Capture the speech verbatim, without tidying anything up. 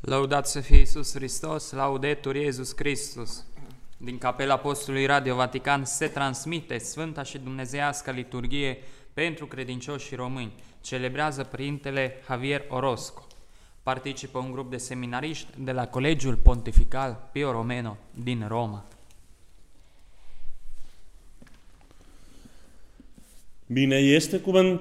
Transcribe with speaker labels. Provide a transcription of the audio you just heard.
Speaker 1: Lăudat să fie Iisus Hristos, laudetur Iesus Christus. Din Capela Apostolului Radio Vatican se transmite Sfânta și Dumnezeiască Liturghie pentru credincioșii români. Celebrează Părintele Javier Orozco. Participă un grup de seminariști de la Colegiul Pontifical Pio Romano din Roma.
Speaker 2: Bine este cuvântul